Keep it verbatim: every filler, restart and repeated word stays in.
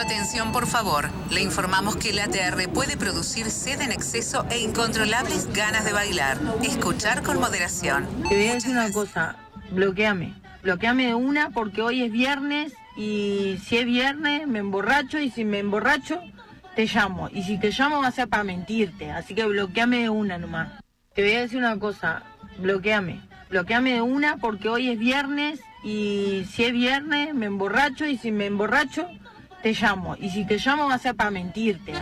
atención, por favor. Le informamos que el A T R puede producir sed en exceso e incontrolables ganas de bailar. Escuchar con moderación. Te voy a decir una cosa, bloqueame. Bloqueame de una porque hoy es viernes y si es viernes me emborracho y si me emborracho te llamo. Y si te llamo va a ser para mentirte, así que bloqueame de una nomás. Te voy a decir una cosa, bloqueame. Bloqueame de una porque hoy es viernes y si es viernes me emborracho y si me emborracho te llamo. Y si te llamo va a ser para mentirte.